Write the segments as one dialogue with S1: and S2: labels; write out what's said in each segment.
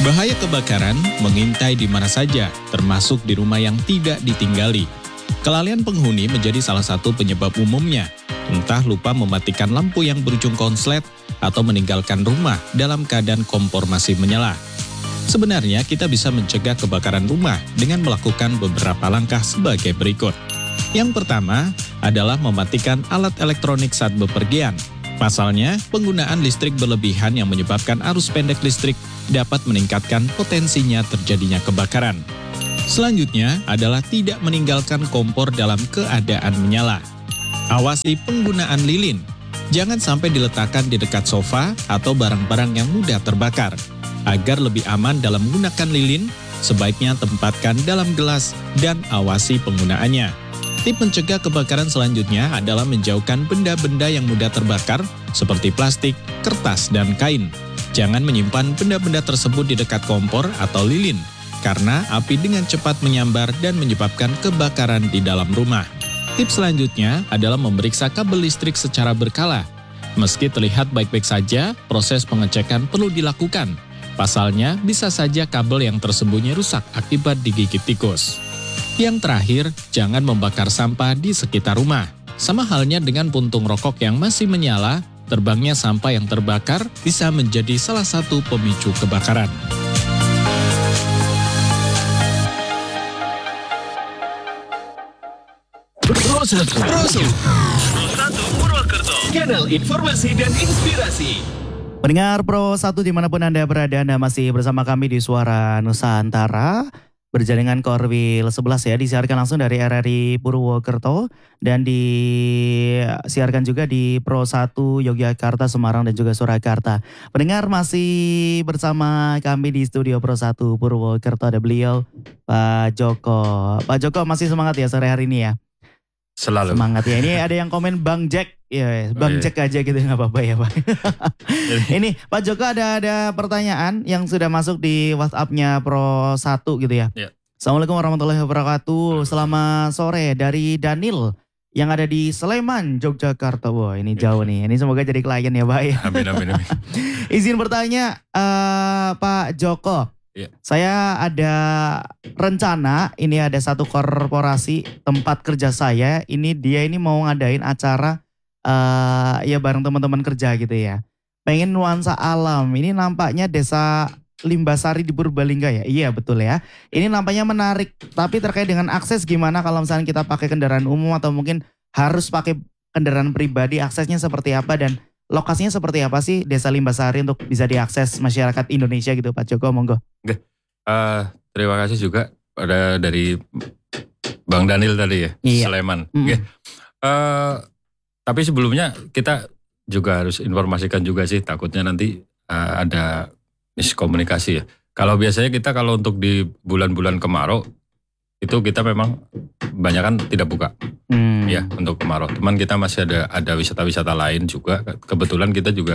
S1: Bahaya kebakaran mengintai di mana saja, termasuk di rumah yang tidak ditinggali. Kelalaian penghuni menjadi salah satu penyebab umumnya. Entah lupa mematikan lampu yang berujung konslet atau meninggalkan rumah dalam keadaan kompor masih menyala. Sebenarnya kita bisa mencegah kebakaran rumah dengan melakukan beberapa langkah sebagai berikut. Yang pertama adalah mematikan alat elektronik saat bepergian. Pasalnya, penggunaan listrik berlebihan yang menyebabkan arus pendek listrik dapat meningkatkan potensinya terjadinya kebakaran. Selanjutnya adalah tidak meninggalkan kompor dalam keadaan menyala. Awasi penggunaan lilin. Jangan sampai diletakkan di dekat sofa atau barang-barang yang mudah terbakar. Agar lebih aman dalam menggunakan lilin, sebaiknya tempatkan dalam gelas dan awasi penggunaannya. Tip mencegah kebakaran selanjutnya adalah menjauhkan benda-benda yang mudah terbakar seperti plastik, kertas, dan kain. Jangan menyimpan benda-benda tersebut di dekat kompor atau lilin, karena api dengan cepat menyambar dan menyebabkan kebakaran di dalam rumah. Tips selanjutnya adalah memeriksa kabel listrik secara berkala. Meski terlihat baik-baik saja, proses pengecekan perlu dilakukan. Pasalnya, bisa saja kabel yang tersembunyi rusak akibat digigit tikus. Yang terakhir, jangan membakar sampah di sekitar rumah. Sama halnya dengan puntung rokok yang masih menyala, terbangnya sampah yang terbakar bisa menjadi salah satu pemicu kebakaran.
S2: Pro 1 Purwokerto, kanal informasi dan inspirasi.
S3: Pendengar Pro 1 dimanapun Anda berada, Anda masih bersama kami di Suara Nusantara. Berjaringan Korwil 11 ya, disiarkan langsung dari RRI Purwokerto dan disiarkan juga di Pro 1 Yogyakarta, Semarang dan juga Surakarta. Pendengar masih bersama kami di studio Pro 1 Purwokerto, ada beliau Pak Joko. Pak Joko masih semangat ya sore hari ini ya?
S4: Selalu.
S3: Semangat ya. Ini ada yang komen Bang Jack. Ya, Bang Jack aja gitu, nggak apa-apa ya Pak. Ini Pak Joko ada pertanyaan yang sudah masuk di WhatsApp-nya Pro 1 gitu ya. Assalamualaikum warahmatullahi wabarakatuh. Selamat sore dari Daniel yang ada di Sleman, Yogyakarta. Wah ini jauh nih. Ini semoga jadi klien ya Pak ya.
S4: Amin.
S3: Izin bertanya Pak Joko. Saya ada rencana, ini ada satu korporasi tempat kerja saya, dia ini mau ngadain acara ya bareng teman-teman kerja gitu ya. Pengen nuansa alam, ini nampaknya desa Limbasari di Purbalingga ya? Iya betul ya. Ini nampaknya menarik, tapi terkait dengan akses gimana kalau misalnya kita pakai kendaraan umum atau mungkin harus pakai kendaraan pribadi, aksesnya seperti apa dan lokasinya seperti apa sih Desa Limbasari untuk bisa diakses masyarakat Indonesia gitu Pak Joko, monggo.
S4: Oke. Terima kasih juga ada dari Bang Daniel tadi ya, Sleman. Oke. Tapi sebelumnya kita juga harus informasikan juga sih, takutnya nanti ada miskomunikasi ya. Kalau biasanya kita kalau untuk di bulan-bulan kemarau itu kita memang kebanyakan tidak buka ya untuk kemarau. Teman kita masih ada wisata-wisata lain juga. Kebetulan kita juga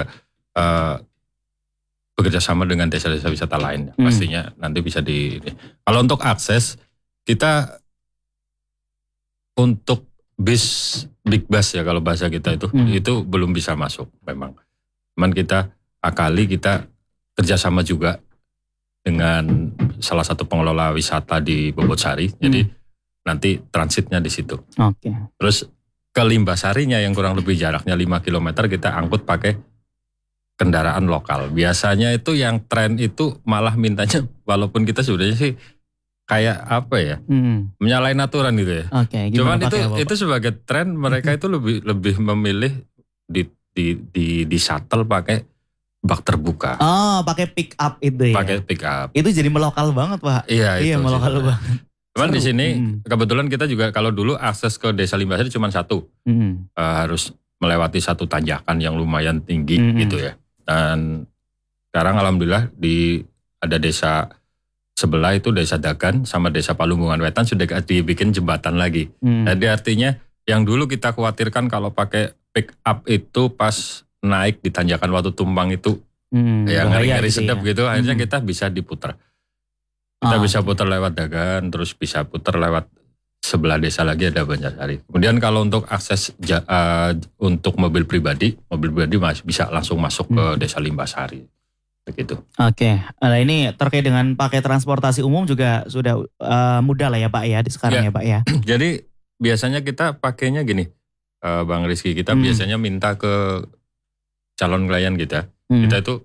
S4: bekerja sama dengan desa-desa wisata lain. Pastinya nanti bisa Kalau untuk akses kita untuk big bus ya kalau bahasa kita itu belum bisa masuk memang. Cuman kita kerjasama juga dengan salah satu pengelola wisata di Bobotsari. Jadi nanti transitnya di situ.
S3: Oke.
S4: Terus ke Limbasarinya yang kurang lebih jaraknya 5 km kita angkut pakai kendaraan lokal. Biasanya itu yang tren itu malah mintanya walaupun kita sebenarnya sih kayak apa ya, menyalahin aturan gitu ya.
S3: Oke.
S4: Cuman itu sebagai tren mereka itu lebih memilih di shuttle pakai bak terbuka.
S3: Oh, pakai pick up itu ya.
S4: Pakai pick up.
S3: Itu jadi melokal banget Pak.
S4: Iya
S3: melokal banget.
S4: Cuman di sini kebetulan kita juga kalau dulu akses ke Desa Limbasari cuma satu, harus melewati satu tanjakan yang lumayan tinggi gitu ya. Dan sekarang alhamdulillah ada desa sebelah itu Desa Dagan sama Desa Palumbungan Wetan sudah dibikin jembatan lagi. Jadi artinya yang dulu kita khawatirkan kalau pakai pick up itu pas naik di tanjakan Watu Tumpang itu yang ngeri-ngeri sedap gitu, akhirnya kita bisa diputar. Kita bisa putar lewat Dagan, terus bisa putar lewat sebelah desa lagi ada Banjarsari. Kemudian kalau untuk akses untuk mobil pribadi masih bisa langsung masuk ke Desa Limbasari. begitu.
S3: Oke. Nah ini terkait dengan pakai transportasi umum juga sudah mudah lah ya Pak ya di sekarang ya Pak ya.
S4: Jadi biasanya kita pakainya gini, Bang Rizky, kita biasanya minta ke calon klien kita itu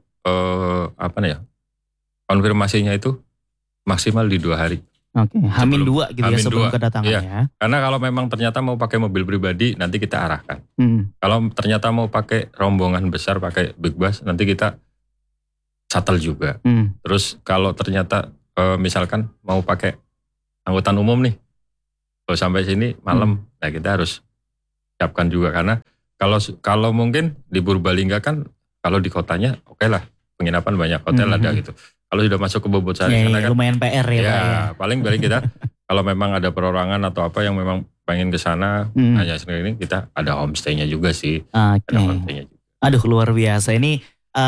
S4: konfirmasinya itu maksimal di 2 hari.
S3: Oke, H-2 gitu ya sebelum kedatangan ya.
S4: Karena kalau memang ternyata mau pakai mobil pribadi nanti kita arahkan. Kalau ternyata mau pakai rombongan besar pakai big bus nanti kita shuttle juga. Terus kalau ternyata misalkan mau pakai angkutan umum nih, kalau sampai sini malam, nah kita harus siapkan juga karena kalau mungkin di Purbalingga kan kalau di kotanya oke lah penginapan banyak hotel ada gitu. Kalau sudah masuk ke Bobotsari sana kan
S3: lumayan PR ya Pak ya.
S4: Paling balik kita kalau memang ada perorangan atau apa yang memang pengen ke sana hanya sendiri kita ada homestay-nya juga sih. Ada homestay-nya juga.
S3: Aduh luar biasa ini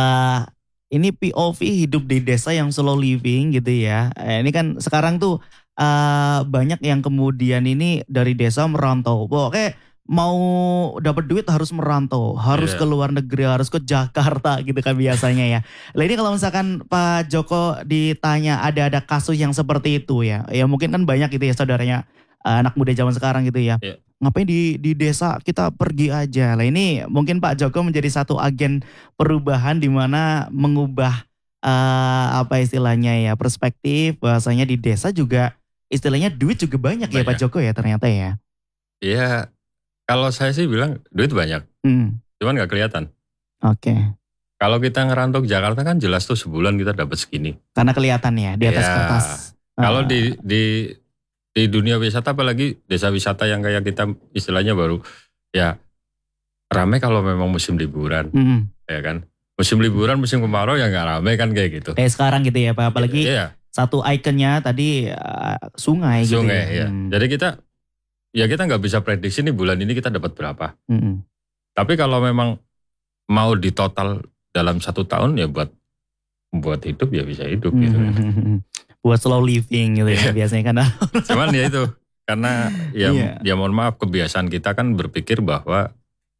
S3: POV hidup di desa yang slow living gitu ya. Ini kan sekarang tuh banyak yang kemudian ini dari desa merantau. Pokoknya mau dapat duit harus merantau, harus ke luar negeri, harus ke Jakarta gitu kan biasanya ya. Nah ini kalau misalkan Pak Joko ditanya ada kasus yang seperti itu ya mungkin kan banyak gitu ya saudaranya anak muda zaman sekarang gitu ya. Ngapain di desa, kita pergi aja. Nah ini mungkin Pak Joko menjadi satu agen perubahan di mana mengubah istilahnya ya perspektif bahwasanya di desa juga istilahnya duit juga banyak. Ya Pak Joko ya ternyata ya.
S4: Iya. Kalau saya sih bilang duit banyak, cuman gak kelihatan.
S3: Oke.
S4: Kalau kita ngerantau ke Jakarta kan jelas tuh sebulan kita dapat segini.
S3: Karena kelihatan ya di atas kertas.
S4: Kalau di dunia wisata apalagi desa wisata yang kayak kita istilahnya baru ya rame kalau memang musim liburan, ya kan. Musim liburan, musim kemarau ya nggak rame kan kayak gitu.
S3: Kayak sekarang gitu ya Pak, apalagi satu ikonnya tadi sungai gitu ya.
S4: Iya. Jadi kita nggak bisa prediksi nih bulan ini kita dapat berapa. Tapi kalau memang mau ditotal dalam 1 tahun ya buat hidup ya bisa hidup gitu.
S3: Buat slow living gitu ya biasanya kan.
S4: Cuman ya itu karena ya mohon maaf kebiasaan kita kan berpikir bahwa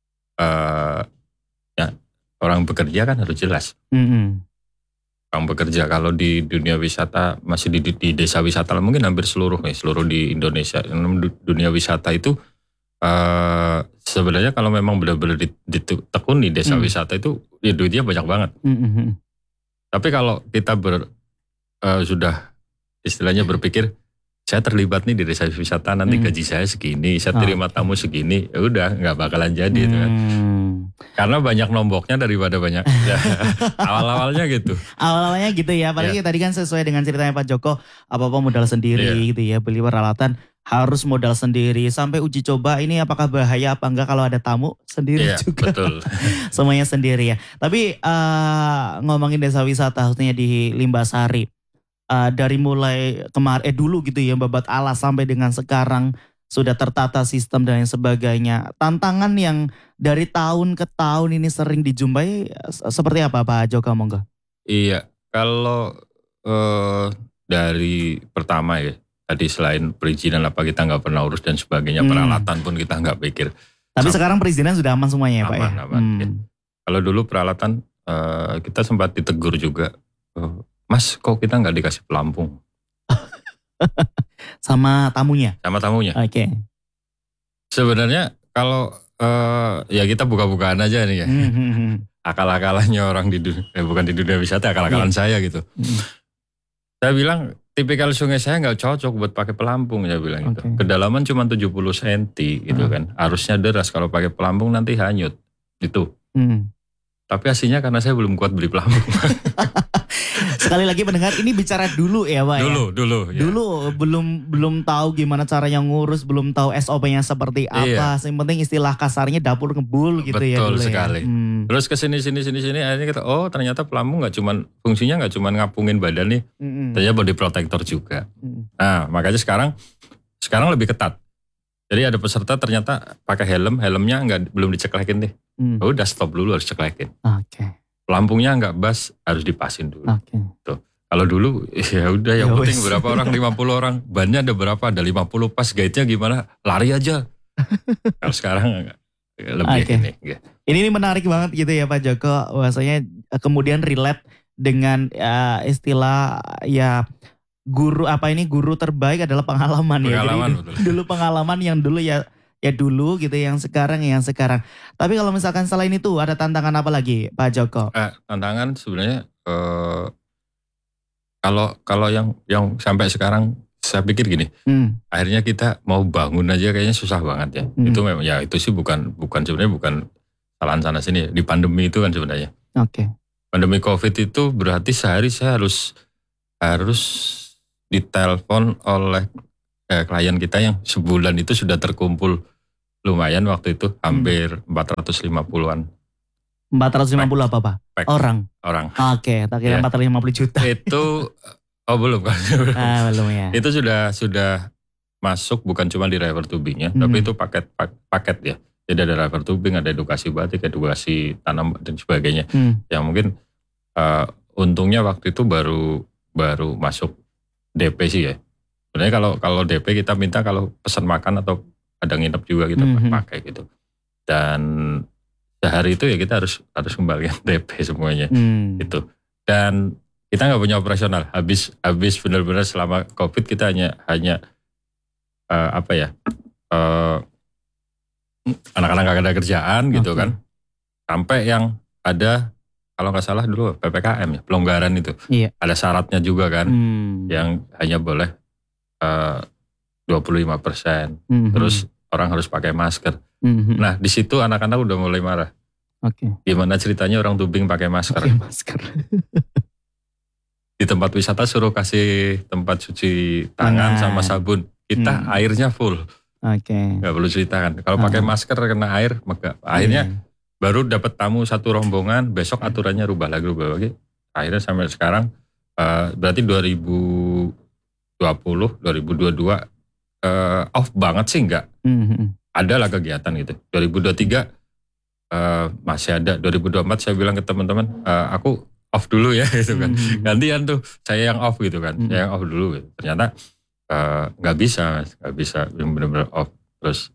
S4: orang bekerja kan harus jelas. Orang bekerja kalau di dunia wisata masih di desa wisata mungkin hampir seluruh di Indonesia dunia wisata itu sebenarnya kalau memang benar-benar ditekuni desa wisata itu ya duitnya banyak banget. Tapi kalau kita sudah istilahnya berpikir saya terlibat nih di desa wisata nanti gaji saya segini, saya terima tamu segini, ya udah nggak bakalan jadi itu kan. Karena banyak nomboknya daripada banyak. Awal-awalnya gitu.
S3: Awal-awalnya gitu ya, apalagi tadi kan sesuai dengan ceritanya Pak Joko, apa-apa modal sendiri gitu ya, beli peralatan harus modal sendiri, sampai uji coba ini apakah bahaya apa enggak kalau ada tamu sendiri juga.
S4: Betul.
S3: Semuanya sendiri ya. Tapi ngomongin desa wisata khususnya di Limbasari. Dari mulai dulu gitu ya babat alas sampai dengan sekarang sudah tertata sistem dan lain sebagainya. Tantangan yang dari tahun ke tahun ini sering dijumpai seperti apa Pak Joko monggo?
S4: Iya, kalau dari pertama ya tadi selain perizinan apa kita nggak pernah urus dan sebagainya, peralatan pun kita nggak pikir.
S3: Tapi sekarang perizinan sudah aman semuanya ya Pak ya?
S4: Aman. Ya. Kalau dulu peralatan kita sempat ditegur juga. Mas, kok kita nggak dikasih pelampung?
S3: Sama tamunya?
S4: Sama tamunya.
S3: Oke.
S4: Sebenarnya kalau ya kita buka-bukaan aja nih ya. Akal-akalannya orang bukan di dunia wisata, akal-akalan saya gitu. Saya bilang tipikal sungai saya nggak cocok buat pakai pelampung, saya bilang gitu. Kedalaman cuma 70 cm gitu kan. Arusnya deras, kalau pakai pelampung nanti hanyut gitu. Tapi aslinya karena saya belum kuat beli pelampung.
S3: Sekali lagi pendengar, ini bicara dulu ya Pak
S4: Dulu ya.
S3: Dulu belum tahu gimana caranya ngurus, belum tahu SOP-nya seperti apa. Yang penting istilah kasarnya dapur ngebul gitu.
S4: Betul
S3: ya dulu
S4: sekali.
S3: Ya.
S4: Terus kesini akhirnya kita ternyata pelampung fungsinya nggak cuma ngapungin badan nih. Ternyata body protector juga. Nah makanya sekarang lebih ketat. Jadi ada peserta ternyata pakai helmnya belum diceklekin deh. Udah stop dulu, harus ceklekin. Pelampungnya nggak bas, harus dipasin dulu. Tuh. Kalau dulu ya udah yang penting berapa orang, 50 orang, bannya ada berapa, ada 50 pas, guide-nya gimana, lari aja. Kalau sekarang lebih ini.
S3: Ini menarik banget gitu ya Pak Joko, bahwasanya kemudian relate dengan istilah ya guru terbaik adalah pengalaman ya. Jadi
S4: betul.
S3: dulu pengalaman yang dulu ya dulu gitu, yang sekarang. Tapi kalau misalkan selain itu ada tantangan apa lagi Pak Joko?
S4: Tantangan sebenarnya kalau yang sampai sekarang saya pikir gini, akhirnya kita mau bangun aja kayaknya susah banget ya. Itu memang ya itu sih bukan sebenarnya bukan kesalahan sana sini di pandemi itu kan sebenarnya.
S3: Oke.
S4: Pandemi COVID itu berarti sehari saya harus ditelepon oleh klien kita yang sebulan itu sudah terkumpul lumayan waktu itu hampir 450-an.
S3: 450 apa Pak?
S4: Pack.
S3: Orang. Oke, tak kira 450 juta.
S4: Itu belum kan?
S3: Belum ya.
S4: Itu sudah masuk bukan cuma di river tubingnya, tapi itu paket ya. Jadi ada river tubing, ada edukasi batik, edukasi tanam dan sebagainya. Yang mungkin untungnya waktu itu baru masuk DP sih ya. Sebenarnya kalau DP kita minta kalau pesan makan atau ada nginep juga kita pakai gitu. Dan sehari itu ya kita harus kembalikan DP semuanya gitu. Dan kita nggak punya operasional. Habis benar-benar selama COVID kita hanya anak-anak nggak ada kerjaan gitu kan. Sampai yang ada kalau nggak salah dulu PPKM ya, pelonggaran itu.
S3: Iya.
S4: Ada syaratnya juga kan, yang hanya boleh 25%. Terus orang harus pakai masker. Nah di situ anak-anak udah mulai marah. Gimana ceritanya orang tubing pakai masker? Di tempat wisata suruh kasih tempat cuci tangan sama sabun. Kita airnya full. Gak perlu cerita kan. Kalau pakai masker kena air, maka akhirnya baru dapat tamu satu rombongan. Besok aturannya rubah lagi. Akhirnya sampai sekarang berarti 2020, 2022 off banget sih enggak. Ada lah kegiatan gitu. 2023 masih ada. 2024 saya bilang ke teman-teman, aku off dulu ya gitu kan. Gantian tuh saya yang off gitu kan. Saya yang off dulu gitu. Ternyata nggak bisa benar-benar off. Terus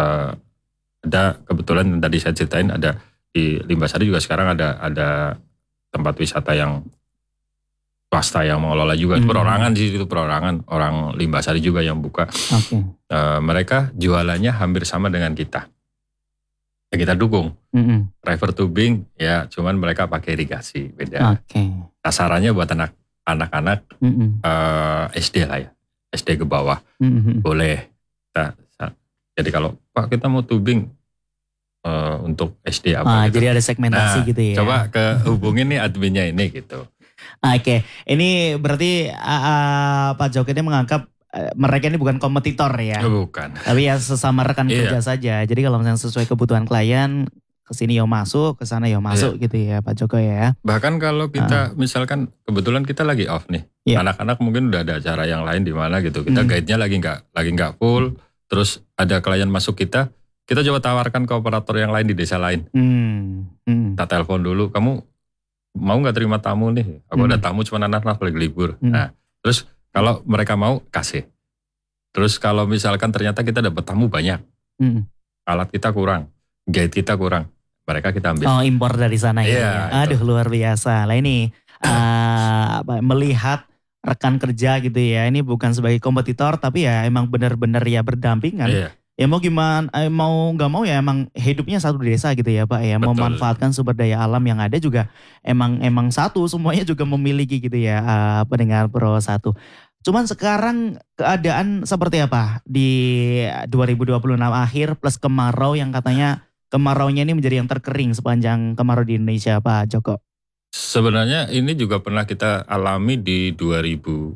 S4: ada kebetulan yang tadi saya ceritain, ada di Limbasari juga sekarang ada tempat wisata yang swasta yang mengelola juga. Perorangan sih itu, perorangan orang Limbasari juga yang buka. Mereka jualannya hampir sama dengan kita. Ya kita dukung. River tubing ya cuman mereka pakai irigasi beda. Sasarannya buat anak-anak SD lah ya. SD ke bawah. Boleh. Jadi kalau Pak kita mau tubing untuk SD apa gitu.
S3: Jadi ada segmentasi gitu ya.
S4: Coba hubungin nih adminnya ini gitu.
S3: Ini berarti Pak Joko ini menganggap mereka ini bukan kompetitor ya.
S4: Bukan.
S3: Tapi ya sesama rekan kerja saja. Jadi kalau misalnya sesuai kebutuhan klien, kesini yo masuk, kesana yo masuk gitu ya Pak Joko ya.
S4: Bahkan kalau kita misalkan kebetulan kita lagi off nih. Anak-anak mungkin udah ada acara yang lain di mana gitu. Kita guide-nya lagi nggak full. Terus ada klien masuk kita coba tawarkan ke operator yang lain di desa lain. Kita telepon dulu, kamu mau nggak terima tamu nih? Aku ada tamu cuma anak-anak lagi libur. Nah, terus kalau mereka mau kasih. Terus kalau misalkan ternyata kita dapat tamu banyak, alat kita kurang, guide kita kurang, mereka kita ambil.
S3: Impor dari sana ya. Aduh luar biasa. Lah ini melihat rekan kerja gitu ya. Ini bukan sebagai kompetitor tapi ya emang benar-benar ya berdampingan. Ya mau gimana, mau gak mau ya emang hidupnya satu desa gitu ya Pak ya.
S4: Betul.
S3: Memanfaatkan sumber daya alam yang ada juga emang satu, semuanya juga memiliki gitu ya pendengar Pro 1. Cuman sekarang keadaan seperti apa di 2026 akhir plus kemarau yang katanya kemaraunya ini menjadi yang terkering sepanjang kemarau di Indonesia Pak Joko?
S4: Sebenarnya ini juga pernah kita alami di 2014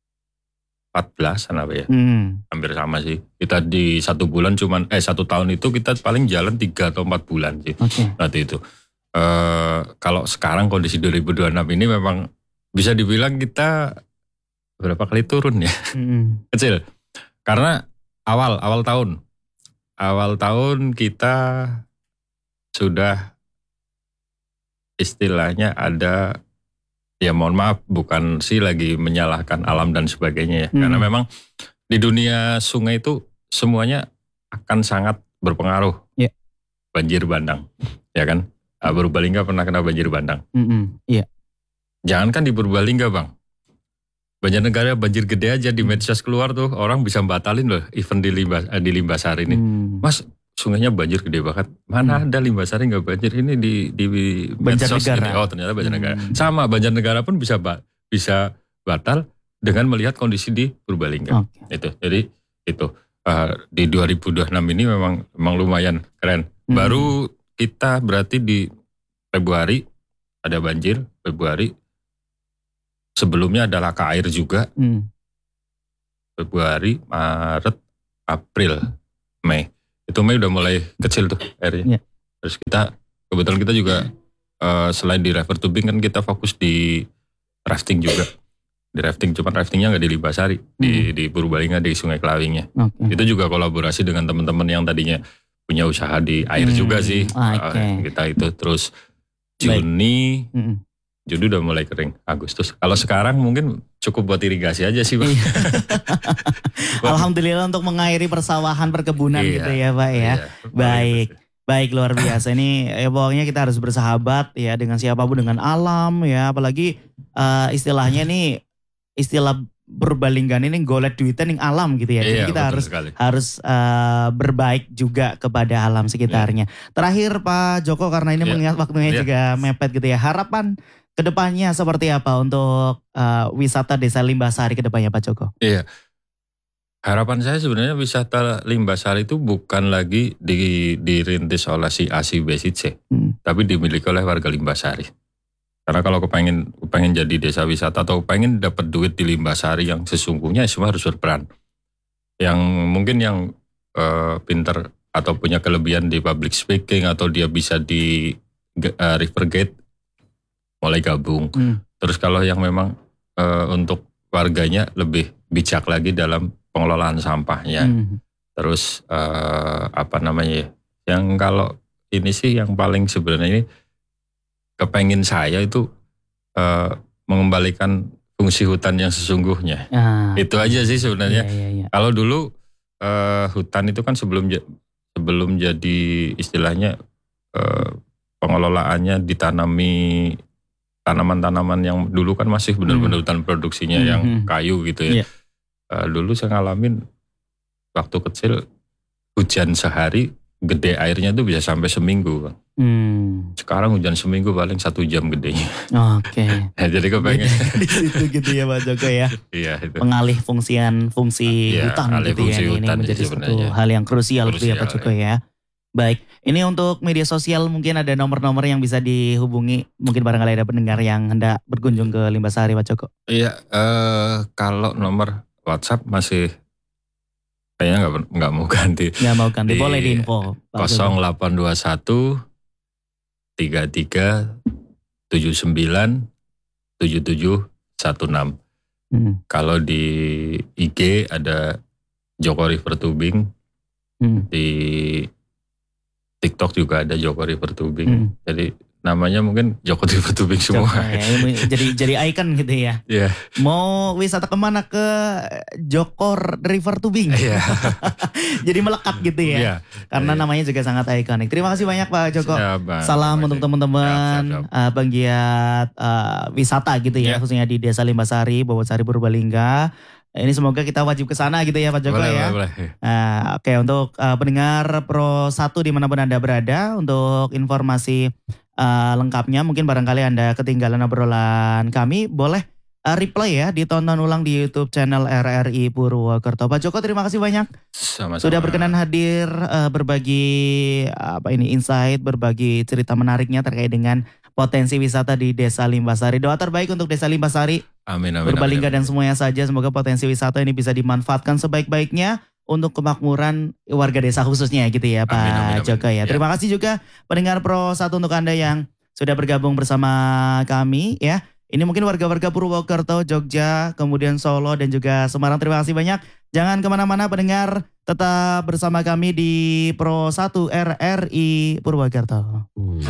S4: apa ya. Hampir sama sih. Kita di 1 tahun itu kita paling jalan 3 atau 4 bulan sih. Berarti itu. Kalau sekarang kondisi 2026 ini memang bisa dibilang kita berapa kali turun ya. Kecil. Karena awal tahun kita sudah istilahnya ada, ya mohon maaf bukan sih lagi menyalahkan alam dan sebagainya ya. Karena memang di dunia sungai itu semuanya akan sangat berpengaruh. Banjir bandang, ya kan? Purbalingga pernah kena banjir bandang. Jangankan di Purbalingga Bang. Banjarnegara banjir gede aja di medsos keluar tuh. Orang bisa batalin loh event di Limbasari ini. Mas, sungainya banjir gede banget. Mana ada Limbasari gak banjir? Ini di medsos ini. Oh ternyata Banjarnegara. Sama Banjarnegara pun bisa batal dengan melihat kondisi di Purbalingga. Itu. Jadi itu di 2026 ini memang lumayan keren. Baru kita berarti di Februari ada banjir. Februari. Sebelumnya ada laka air juga. Februari, Maret, April, Mei. Itu Mei udah mulai kecil tuh airnya. Terus kebetulan kita juga selain di River Tubing kan kita fokus di rafting juga. Di rafting, cuman raftingnya nggak di Limbasari, di Purbalingga, di Sungai Kelawingnya. Itu juga kolaborasi dengan teman-teman yang tadinya punya usaha di air juga sih. Kita itu terus Juni udah mulai kering, Agustus. Kalau sekarang mungkin cukup buat irigasi aja sih Pak.
S3: Alhamdulillah untuk mengairi persawahan, perkebunan gitu ya Pak ya. Baik luar biasa. Ini pokoknya kita harus bersahabat ya dengan siapapun, dengan alam ya. Apalagi istilahnya nih, istilah Purbalingga ini golet duitan yang alam gitu ya. Jadi kita harus berbaik juga kepada alam sekitarnya. Terakhir Pak Joko, karena ini mengingat waktunya juga mepet gitu ya. Harapan kedepannya seperti apa untuk wisata Desa Limbasari kedepannya Pak Joko? Iya,
S4: harapan saya sebenarnya wisata Limbasari itu bukan lagi dirintis oleh si A, si B, si C, tapi dimiliki oleh warga Limbasari. Karena kalau pengen jadi desa wisata atau pengen dapat duit di Limbasari yang sesungguhnya, semua harus berperan. Yang mungkin yang pinter atau punya kelebihan di public speaking atau dia bisa di River Gate, mulai gabung. Terus kalau yang memang untuk warganya lebih bijak lagi dalam pengelolaan sampahnya. Terus yang kalau ini sih yang paling sebenarnya ini kepengen saya itu mengembalikan fungsi hutan yang sesungguhnya. Itu aja sih sebenarnya. Kalau dulu hutan itu kan sebelum jadi istilahnya pengelolaannya ditanami tanaman-tanaman yang dulu kan masih benar-benar hutan produksinya yang kayu gitu ya. Dulu saya ngalamin waktu kecil hujan sehari gede airnya tuh bisa sampai seminggu Bang. Sekarang hujan seminggu paling 1 jam gedenya. Ya, jadi kepengen
S3: di situ gitu ya Pak Joko ya.
S4: Iya itu.
S3: Pengalih fungsi hutan gitu ya. Ini menjadi satu hal yang krusial gitu ya Pak Joko ya. Baik, ini untuk media sosial mungkin ada nomor-nomor yang bisa dihubungi. Mungkin barangkali ada pendengar yang hendak berkunjung ke Limbasari Pak Joko. Iya,
S4: kalau nomor WhatsApp masih kayaknya nggak mau ganti.
S3: Nggak mau ganti, boleh diinfo.
S4: 0821 33 79 77 16. Kalau di IG ada Joko River Tubing. Di TikTok juga ada Joko River Tubing. Jadi namanya mungkin Joko River Tubing semua.
S3: Jadi ikon gitu ya. Mau wisata kemana ke Joko River Tubing. Jadi melekat gitu ya. Karena namanya juga sangat ikonik. Terima kasih banyak Pak Joko. Salam untuk teman-teman penggiat wisata gitu ya. Khususnya di Desa Limbasari, Bobotesari, Purbalingga. Ini semoga kita wajib ke sana gitu ya Pak Joko ya. Boleh. Oke, untuk pendengar Pro 1 dimanapun Anda berada, untuk informasi lengkapnya mungkin barangkali Anda ketinggalan obrolan kami, boleh replay ya, ditonton ulang di YouTube channel RRI Purwokerto. Pak Joko terima kasih banyak. Sama-sama. Sudah berkenan hadir berbagi insight, berbagi cerita menariknya terkait dengan potensi wisata di Desa Limbasari. Doa terbaik untuk Desa Limbasari. Amin. Purbalingga dan semuanya saja. Semoga potensi wisata ini bisa dimanfaatkan sebaik-baiknya untuk kemakmuran warga desa khususnya gitu ya Pak Joko ya. Terima kasih juga pendengar Pro 1 untuk Anda yang sudah bergabung bersama kami ya. Ini mungkin warga-warga Purwokerto, Jogja, kemudian Solo dan juga Semarang. Terima kasih banyak. Jangan kemana-mana pendengar, tetap bersama kami di Pro 1 RRI Purwokerto.